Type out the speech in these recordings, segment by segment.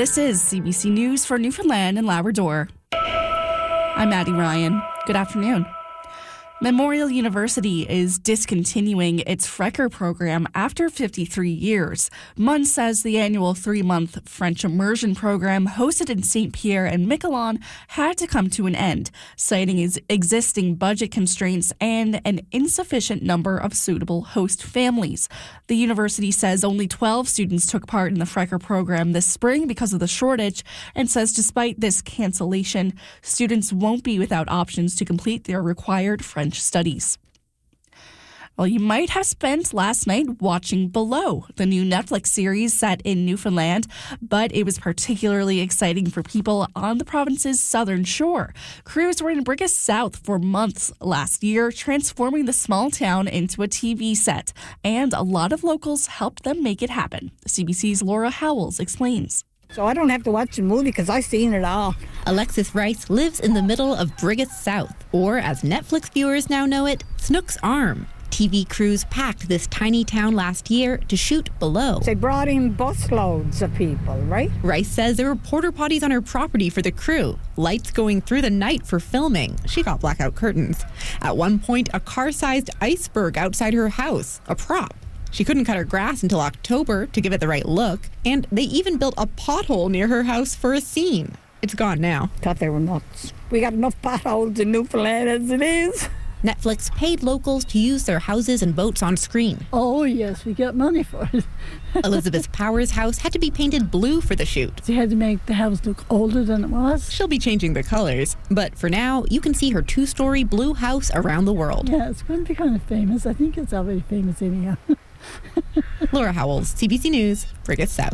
This is CBC News for Newfoundland and Labrador. I'm Maddie Ryan. Good afternoon. Memorial University is discontinuing its Frecker program after 53 years. MUN says the annual 3-month French immersion program hosted in St. Pierre and Miquelon had to come to an end, citing its existing budget constraints and an insufficient number of suitable host families. The university says only 12 students took part in the Frecker program this spring because of the shortage, and says despite this cancellation, students won't be without options to complete their required French studies. Well, you might have spent last night watching Below, the new Netflix series set in Newfoundland, but it was particularly exciting for people on the province's southern shore. Crews were in Brigus South for months last year, transforming the small town into a TV set, and a lot of locals helped them make it happen. CBC's Laura Howells explains. So I don't have to watch the movie because I've seen it all. Alexis Rice lives in the middle of Brigus South, or as Netflix viewers now know it, Snook's Arm. TV crews packed this tiny town last year to shoot Below. They brought in busloads of people, right? Rice says there were porta potties on her property for the crew, lights going through the night for filming. She got blackout curtains. At one point, a car-sized iceberg outside her house, a prop. She couldn't cut her grass until October to give it the right look, and they even built a pothole near her house for a scene. It's gone now. Thought they were nuts. We got enough potholes in Newfoundland as it is. Netflix paid locals to use their houses and boats on screen. Oh, yes, we get money for it. Elizabeth Power's house had to be painted blue for the shoot. They had to make the house look older than it was. She'll be changing the colors, but for now, you can see her 2-story blue house around the world. Yeah, it's going to be kind of famous. I think it's already famous anyhow. Laura Howells, CBC News, Brigus South.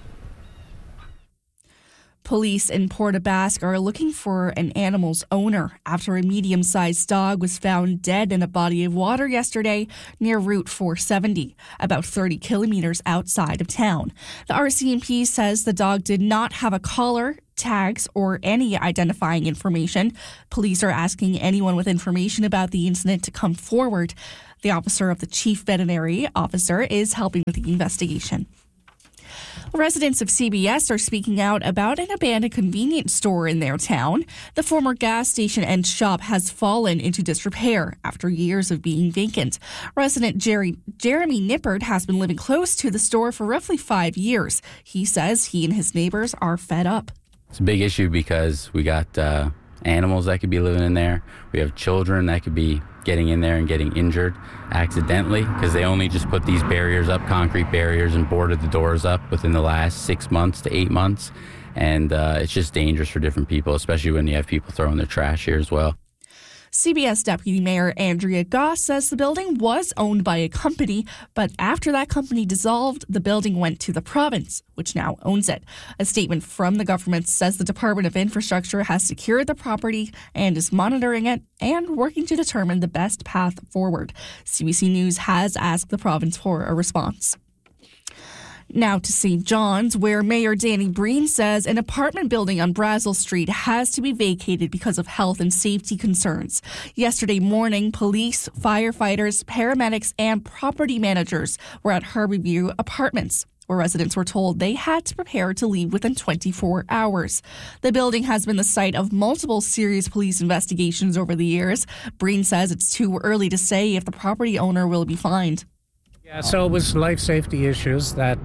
Police in Port aux Basques are looking for an animal's owner after a medium-sized dog was found dead in a body of water yesterday near Route 470, about 30 kilometers outside of town. The RCMP says the dog did not have a collar, tags, or any identifying information. Police are asking anyone with information about the incident to come forward. The officer of the chief veterinary officer is helping with the investigation. Residents of CBS are speaking out about an abandoned convenience store in their town. The former gas station and shop has fallen into disrepair after years of being vacant. Resident Jeremy Nippert has been living close to the store for roughly 5 years. He says he and his neighbors are fed up. It's a big issue because we got animals that could be living in there. We have children that could be getting in there and getting injured accidentally because they only just put these barriers up, concrete barriers, and boarded the doors up within the last 6 months to 8 months. And it's just dangerous for different people, especially when you have people throwing their trash here as well. CBS Deputy Mayor Andrea Goss says the building was owned by a company, but after that company dissolved, the building went to the province, which now owns it. A statement from the government says the Department of Infrastructure has secured the property and is monitoring it and working to determine the best path forward. CBC News has asked the province for a response. Now to St. John's, where Mayor Danny Breen says an apartment building on Brazel Street has to be vacated because of health and safety concerns. Yesterday morning, police, firefighters, paramedics, and property managers were at Harborview Apartments, where residents were told they had to prepare to leave within 24 hours. The building has been the site of multiple serious police investigations over the years. Breen says it's too early to say if the property owner will be fined. Yeah, so it was life safety issues that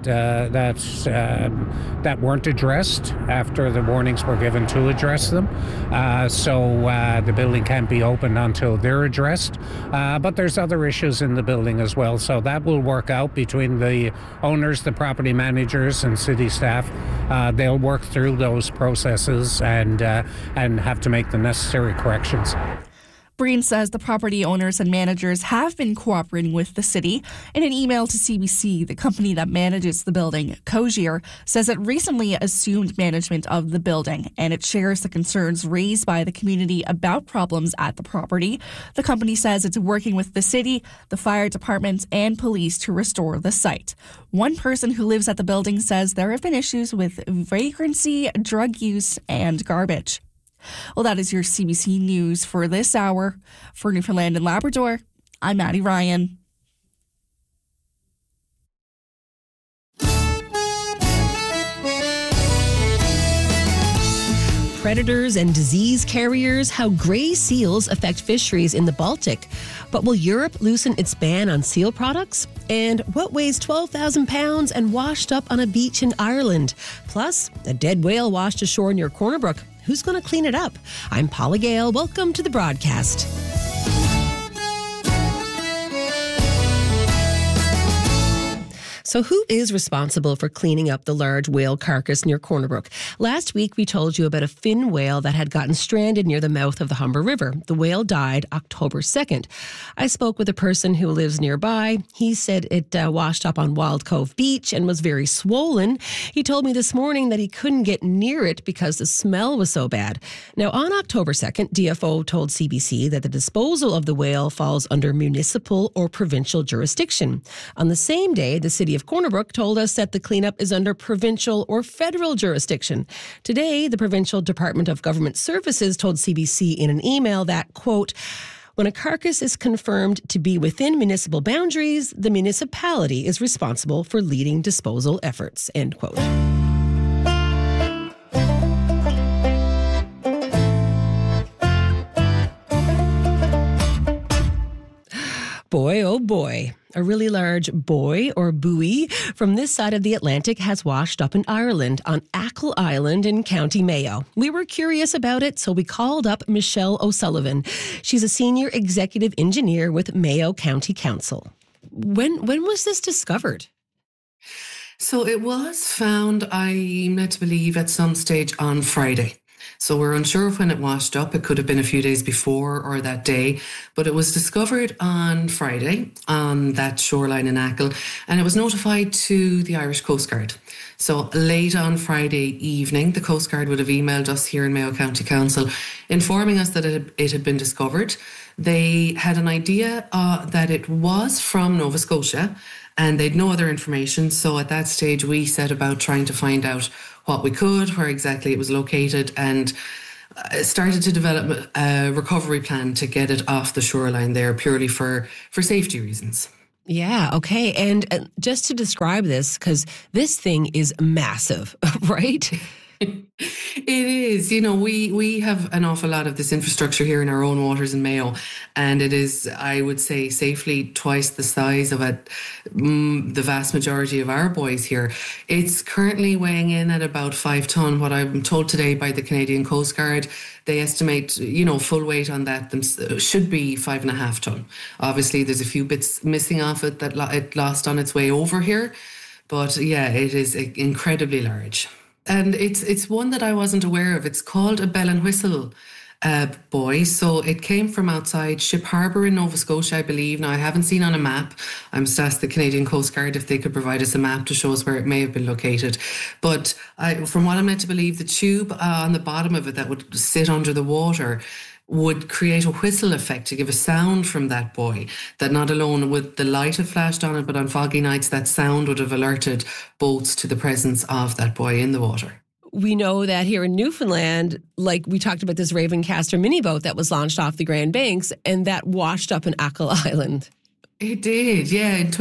weren't addressed after the warnings were given to address them. So the building can't be opened until they're addressed. But there's other issues in the building as well. So that will work out between the owners, the property managers, and city staff. They'll work through those processes and have to make the necessary corrections. Breen says the property owners and managers have been cooperating with the city. In an email to CBC, the company that manages the building, Cogier, says it recently assumed management of the building, and it shares the concerns raised by the community about problems at the property. The company says it's working with the city, the fire department, and police to restore the site. One person who lives at the building says there have been issues with vagrancy, drug use, and garbage. Well, that is your CBC News for this hour. For Newfoundland and Labrador, I'm Maddie Ryan. predators and disease carriers, how grey seals affect fisheries in the Baltic. But will Europe loosen its ban on seal products? And what weighs 12,000 pounds and washed up on a beach in Ireland? Plus, a dead whale washed ashore near Corner Brook. Who's going to clean it up? I'm Paula Gale. Welcome to the broadcast. So who is responsible for cleaning up the large whale carcass near Corner Brook? Last week, we told you about a fin whale that had gotten stranded near the mouth of the Humber River. The whale died October 2nd. I spoke with a person who lives nearby. He said it washed up on Wild Cove Beach and was very swollen. He told me this morning that he couldn't get near it because the smell was so bad. Now, on October 2nd, DFO told CBC that the disposal of the whale falls under municipal or provincial jurisdiction. On the same day, the city of Corner Brook told us that the cleanup is under provincial or federal jurisdiction. Today, the Provincial Department of Government Services told CBC in an email that, quote, when a carcass is confirmed to be within municipal boundaries, the municipality is responsible for leading disposal efforts, end quote. Boy, oh boy. A really large buoy or buoy from this side of the Atlantic has washed up in Ireland on Achill Island in County Mayo. We were curious about it, so we called up Michelle O'Sullivan. She's a senior executive engineer with Mayo County Council. When was this discovered? So it was found, I'm led to believe, at some stage on Friday. So we're unsure of when it washed up. It could have been a few days before or that day, but it was discovered on Friday on that shoreline in Achill, and it was notified to the Irish Coast Guard. So late on Friday evening, the Coast Guard would have emailed us here in Mayo County Council informing us that it had been discovered. They had an idea that it was from Nova Scotia, and they'd no other information. So at that stage, we set about trying to find out what we could, where exactly it was located, and started to develop a recovery plan to get it off the shoreline there purely for safety reasons. Yeah, okay. And just to describe this, because this thing is massive, right? It is. You know, we have an awful lot of this infrastructure here in our own waters in Mayo, and it is, I would say, safely twice the size of the vast majority of our buoys here. It's currently weighing in at about 5 ton. What I'm told today by the Canadian Coast Guard, they estimate, full weight on that should be 5.5 ton. Obviously, there's a few bits missing off it that it lost on its way over here, but yeah, it is incredibly large. And it's one that I wasn't aware of. It's called a bell and whistle buoy. So it came from outside Ship Harbour in Nova Scotia, I believe. Now, I haven't seen on a map. I must ask the Canadian Coast Guard if they could provide us a map to show us where it may have been located. But from what I'm led to believe, the tube on the bottom of it that would sit under the water would create a whistle effect to give a sound from that buoy, that not alone would the light have flashed on it, but on foggy nights that sound would have alerted boats to the presence of that buoy in the water. We know that here in Newfoundland, like we talked about this Ravencaster mini boat that was launched off the Grand Banks and that washed up in Achill Island. It did, yeah, in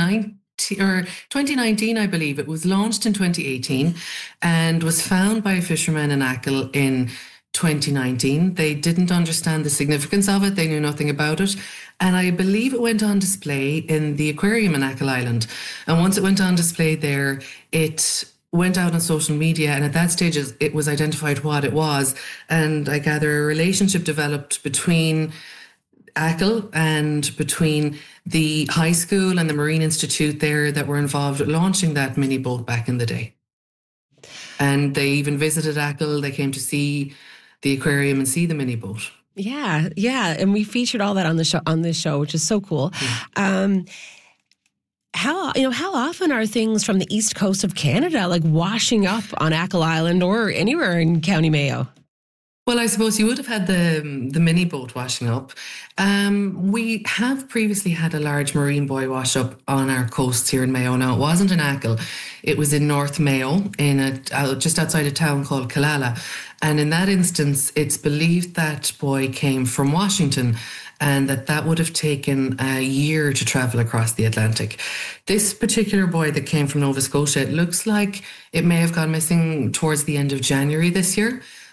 2019, I believe. It was launched in 2018 and was found by fishermen in Achill in 2019. They didn't understand the significance of it. They knew nothing about it. And I believe it went on display in the aquarium in Achill Island. And once it went on display there, it went out on social media. And at that stage, it was identified what it was. And I gather a relationship developed between Achill and between the high school and the Marine Institute there that were involved with launching that mini boat back in the day. And they even visited Achill. They came to see the aquarium and see the mini boat. Yeah, and we featured all that on this show, which is so cool. Yeah. How often are things from the east coast of Canada like washing up on Achill Island or anywhere in County Mayo? Well, I suppose you would have had the mini boat washing up. We have previously had a large marine buoy wash up on our coasts here in Mayo. Now, it wasn't in Achill. It was in North Mayo, just outside a town called Killala. And in that instance, it's believed that buoy came from Washington and that would have taken a year to travel across the Atlantic. This particular buoy that came from Nova Scotia, it looks like it may have gone missing towards the end of January this year.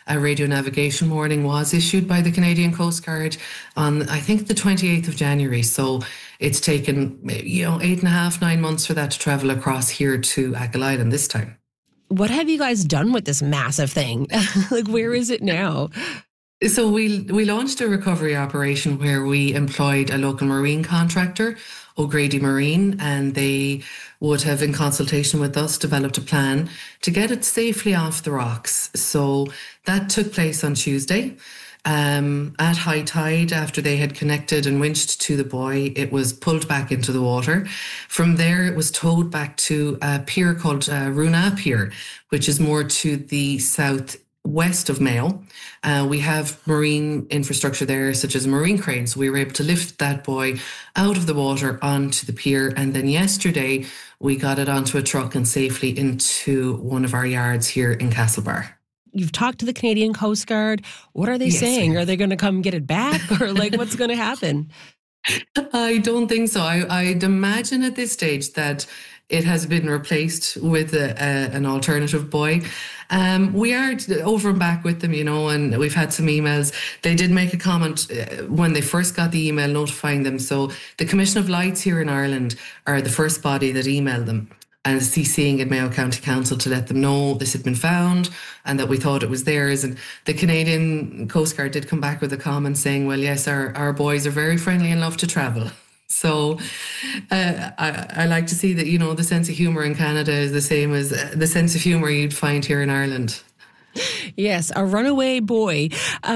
a radio navigation warning was issued by the Canadian Coast Guard on, I think, the 28th of January. So it's taken, 8.5, 9 months for that to travel across here to Achill Island this time. What have you guys done with this massive thing? Like, where is it now? So we launched a recovery operation where we employed a local marine contractor, O'Grady Marine, and they would have, in consultation with us, developed a plan to get it safely off the rocks. So that took place on Tuesday. At high tide, after they had connected and winched to the buoy, it was pulled back into the water. From there, it was towed back to a pier called Runa Pier, which is more to the southwest of Mayo. We have marine infrastructure there, such as a marine crane. So we were able to lift that buoy out of the water onto the pier. And then yesterday, we got it onto a truck and safely into one of our yards here in Castlebar. You've talked to the Canadian Coast Guard. What are they saying? Are they going to come get it back, or like what's going to happen? I don't think so. I'd imagine at this stage that it has been replaced with an alternative buoy. We are over and back with them, and we've had some emails. They did make a comment when they first got the email notifying them. So the Commission of Lights here in Ireland are the first body that emailed them, and CCing at Mayo County Council to let them know this had been found and that we thought it was theirs. And the Canadian Coast Guard did come back with a comment saying, well, yes, our boys are very friendly and love to travel. So I like to see that, the sense of humour in Canada is the same as the sense of humour you'd find here in Ireland. Yes, a runaway boy.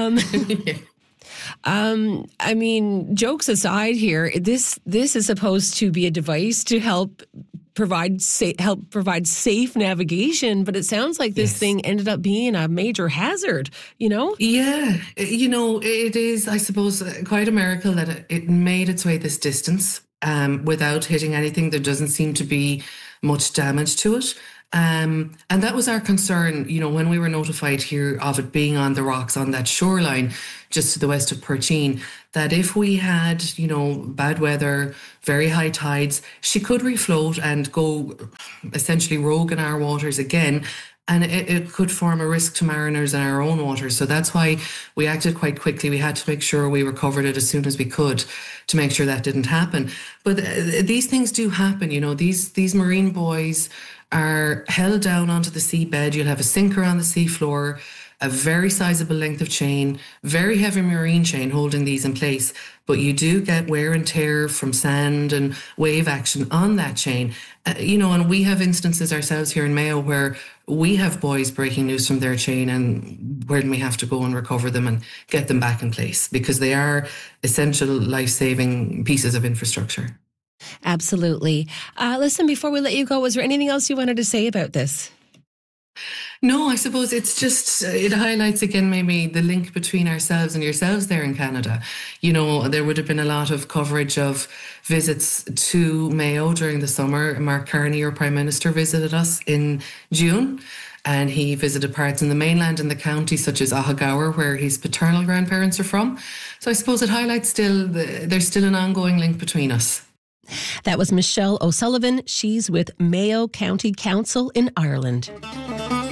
I mean, jokes aside here, this is supposed to be a device to help provide safe navigation, but it sounds like this thing ended up being a major hazard, Yeah, it is, I suppose, quite a miracle that it made its way this distance without hitting anything. There doesn't seem to be much damage to it. And that was our concern, when we were notified here of it being on the rocks on that shoreline just to the west of Percheen, that if we had, bad weather, very high tides, she could refloat and go essentially rogue in our waters again. And it could form a risk to mariners in our own waters. So that's why we acted quite quickly. We had to make sure we recovered it as soon as we could to make sure that didn't happen. But these things do happen, these marine buoys are held down onto the seabed. You'll have a sinker on the seafloor, a very sizable length of chain, very heavy marine chain holding these in place. But you do get wear and tear from sand and wave action on that chain. And we have instances ourselves here in Mayo where we have buoys breaking loose from their chain, and when we have to go and recover them and get them back in place because they are essential life-saving pieces of infrastructure. Absolutely. Listen, before we let you go, was there anything else you wanted to say about this? No, I suppose it's just, it highlights again maybe the link between ourselves and yourselves there in Canada. There would have been a lot of coverage of visits to Mayo during the summer. Mark Carney, our Prime Minister, visited us in June. And he visited parts in the mainland and the county, such as Ahagower, where his paternal grandparents are from. So I suppose it highlights there's still an ongoing link between us. That was Michelle O'Sullivan. She's with Mayo County Council in Ireland.